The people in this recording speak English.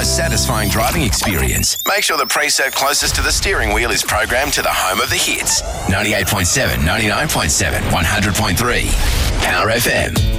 most satisfying driving experience. Make sure the preset closest to the steering wheel is programmed to the home of the hits. 98.7, 99.7, 100.3. Power FM.